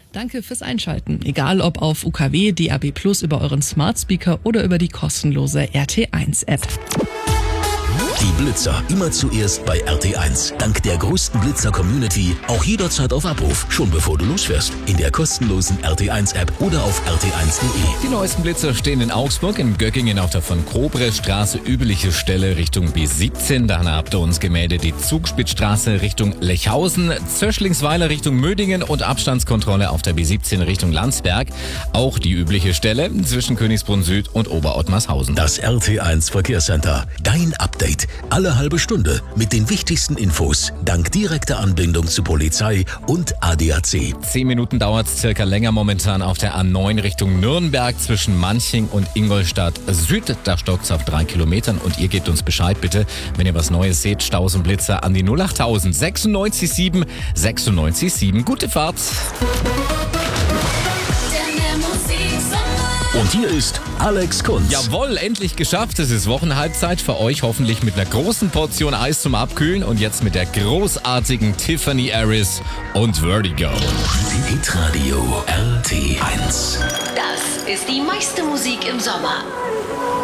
Danke fürs Einschalten. Egal ob auf UKW, DAB+, über euren Smart Speaker oder über die kostenlose RT1-App. Die Blitzer immer zuerst bei RT1. Dank der größten Blitzer-Community auch jederzeit auf Abruf, schon bevor du losfährst. In der kostenlosen RT1-App oder auf rt1.de. Die neuesten Blitzer stehen in Augsburg, in Göckingen auf der von Kobrestraße, übliche Stelle Richtung B17. Dann habt ihr uns gemeldet die Zugspitzstraße Richtung Lechhausen, Zöschlingsweiler Richtung Mödingen und Abstandskontrolle auf der B17 Richtung Landsberg. Auch die übliche Stelle zwischen Königsbrunn Süd und Oberottmarshausen. Das RT1 Verkehrscenter. Dein Update. Alle halbe Stunde mit den wichtigsten Infos. Dank direkter Anbindung zu Polizei und ADAC. 10 Minuten dauert es circa länger momentan auf der A9 Richtung Nürnberg zwischen Manching und Ingolstadt Süd. Da stockt es auf 3 Kilometern und ihr gebt uns Bescheid bitte, wenn ihr was Neues seht. Staus und Blitzer an die 08000 96 7 96 7. Gute Fahrt. Und hier ist Alex Kunz. Jawohl, endlich geschafft. Es ist Wochenhalbzeit für euch. Hoffentlich mit einer großen Portion Eis zum Abkühlen. Und jetzt mit der großartigen Tiffany Harris und Vertigo. Hitradio RT1. Das ist die meiste Musik im Sommer.